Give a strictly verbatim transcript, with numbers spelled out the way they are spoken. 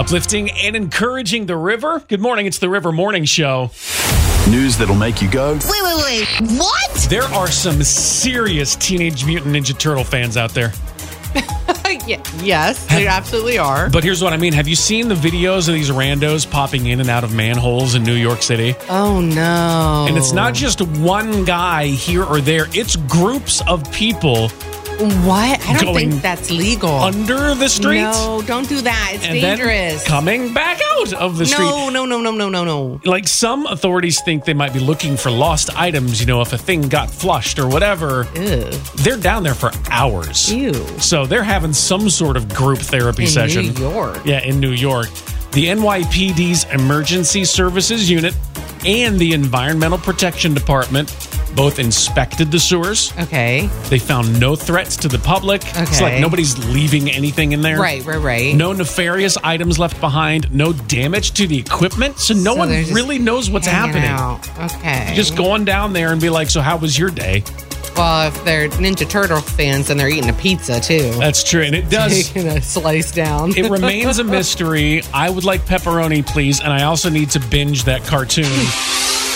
Uplifting and encouraging the river. Good morning, it's the River Morning Show. News that'll make you go, Wait, wait, wait. What? There are some serious Teenage Mutant Ninja Turtle fans out there. Yeah, yes, they absolutely are. But here's what I mean. Have you seen the videos of these randos popping in and out of manholes in New York City? Oh, no. And it's not just one guy here or there. It's groups of people What? I don't going think that's legal. under the street. No, don't do that. It's and dangerous. then coming back out of the street. No, no, no, no, no, no, no. Like, some authorities think they might be looking for lost items, you know, if a thing got flushed or whatever. Ew. They're down there for hours. Ew. So they're having some sort of group therapy In session. New York. Yeah, in New York. The N Y P D's Emergency Services Unit and the Environmental Protection Department both inspected the sewers. Okay. They found no threats to the public. It's Okay. like nobody's leaving anything in there. Right, right, right. No nefarious items left behind. No damage to the equipment. So no So one they're just really knows what's hanging happening. out. Okay. Just going down there and be like, so how was your day? Well, if they're Ninja Turtle fans, then they're eating a pizza, too. That's true. And it does. Taking a slice down. It remains a mystery. I would like pepperoni, please. And I also need to binge that cartoon.